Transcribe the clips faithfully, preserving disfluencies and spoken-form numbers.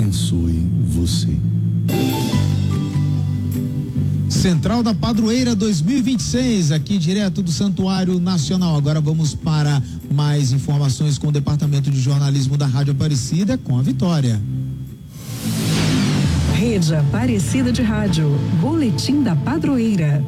abençoe você. Central da Padroeira dois mil e vinte e seis, aqui direto do Santuário Nacional. Agora vamos para mais informações com o Departamento de Jornalismo da Rádio Aparecida, com a Vitória. Rede Aparecida de Rádio, Boletim da Padroeira.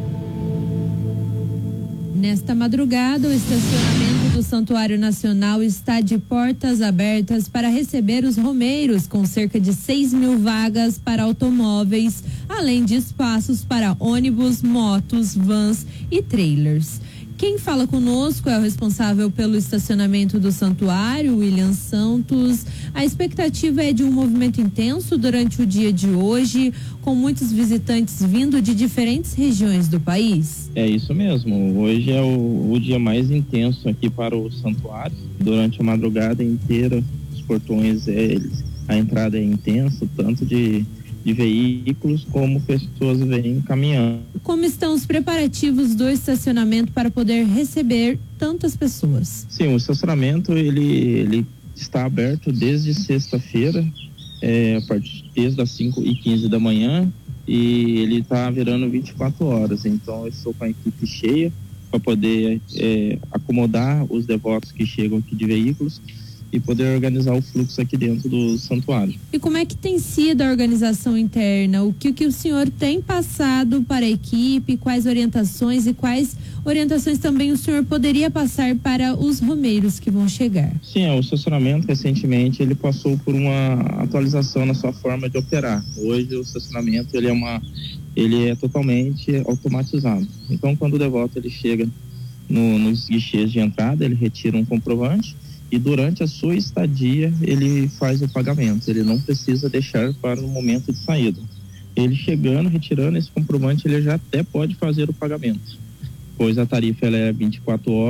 Nesta madrugada, o estacionamento do Santuário Nacional está de portas abertas para receber os romeiros, com cerca de seis mil vagas para automóveis, além de espaços para ônibus, motos, vans e trailers. Quem fala conosco é o responsável pelo estacionamento do santuário, William Santos. A expectativa é de um movimento intenso durante o dia de hoje, com muitos visitantes vindo de diferentes regiões do país. É isso mesmo. Hoje é o, o dia mais intenso aqui para o santuário. Durante a madrugada inteira, os portões, é, eles, a entrada é intensa, tanto de de veículos, como pessoas vêm caminhando. Como estão os preparativos do estacionamento para poder receber tantas pessoas? Sim, o estacionamento ele, ele está aberto desde sexta-feira, é, a partir desde as cinco e quinze da manhã, e ele está virando vinte e quatro horas. Então eu estou com a equipe cheia para poder é, acomodar os devotos que chegam aqui de veículos e poder organizar o fluxo aqui dentro do santuário. E como é que tem sido a organização interna? O que, que o senhor tem passado para a equipe? Quais orientações e quais orientações também o senhor poderia passar para os romeiros que vão chegar? Sim, o estacionamento recentemente ele passou por uma atualização na sua forma de operar. Hoje o estacionamento ele é uma, ele é totalmente automatizado. Então quando o devoto ele chega no, nos guichês de entrada, ele retira um comprovante e durante a sua estadia ele faz o pagamento, ele não precisa deixar para o momento de saída. Ele chegando, retirando esse comprovante, ele já até pode fazer o pagamento, pois a tarifa ela é vinte e quatro horas.